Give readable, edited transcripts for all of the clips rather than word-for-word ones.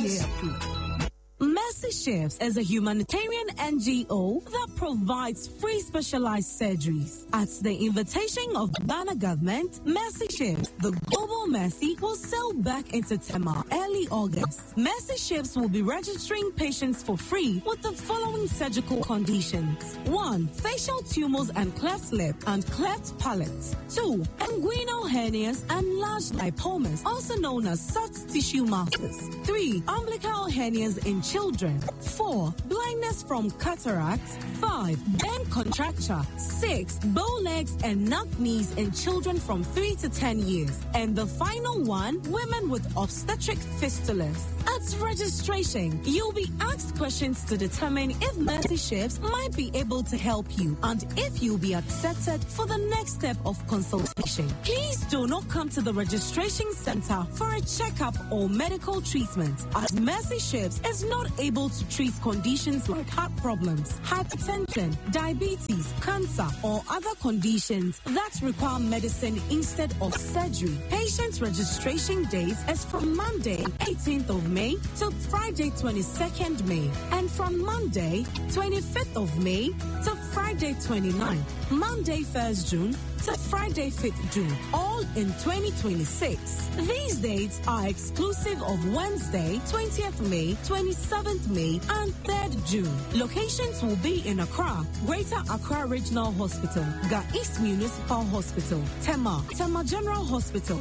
FDA approved. Mercy Shifts is a humanitarian NGO that provides free specialized surgeries. At the invitation of the Ghana government, Mercy Shifts, the global Mercy, will sail back into Tema early August. Mercy Shifts will be registering patients for free with the following surgical conditions. 1. Facial tumors and cleft lip and cleft palate. 2. Inguinal hernias and large lipomas, also known as soft tissue masses. 3. Umbilical hernias in children. 4. Blindness from cataract. 5. Bend contracture. 6. Bow legs and knock knees in children from 3 to 10 years. And the final one, women with obstetric fistulas. At registration, you'll be asked questions to determine if Mercy Shifts might be able to help you and if you'll be accepted for the next step of consultation. Please do not come to the registration center for a checkup or medical treatment, as Mercy Shifts is not able to treat conditions like heart problems, hypertension, diabetes, cancer, or other conditions that require medicine instead of surgery. Patient registration days is from Monday, 18th of May to Friday, 22nd May, and from Monday, 25th of May to Friday, 29th, Monday, 1st June to Friday, 5th June, all in 2026. These dates are exclusive of Wednesday, 20th May, 27th May, and 3rd June. Locations will be in Accra, Greater Accra Regional Hospital, Ga East Municipal Hospital, Tema General Hospital,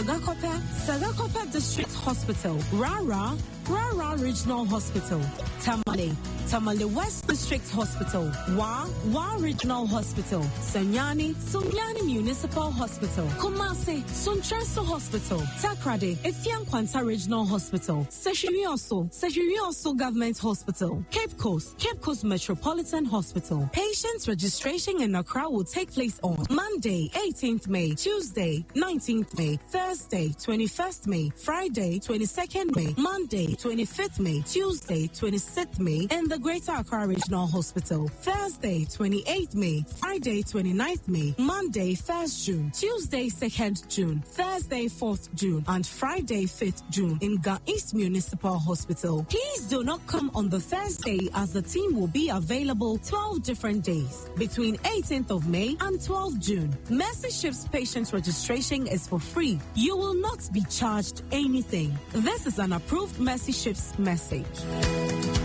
Sagakope District Hospital, Rara Regional Hospital, Tamale West District Hospital, Wa Regional Hospital, Sunyani Municipal Hospital, Kumasi Suntreso Hospital, Takrade Efian Kwanta Regional Hospital, Seshirioso Government Hospital, Cape Coast Metropolitan Hospital. Patients registration in Accra will take place on Monday, 18th May, Tuesday, 19th May, Thursday, 21st May, Friday, 22nd May, Monday, 25th May, Tuesday, 26th May, in the Greater Accra Regional Hospital, Thursday, 28th May, Friday, 29th May, Monday, 1st June, Tuesday, 2nd June, Thursday, 4th June, and Friday, 5th June in Ga East Municipal Hospital. Please do not come on the Thursday, as the team will be available 12 different days between 18th of May and 12th June. Mercy Shifts patient registration is for free. You will not be charged anything. This is an approved Mercy Shifts message.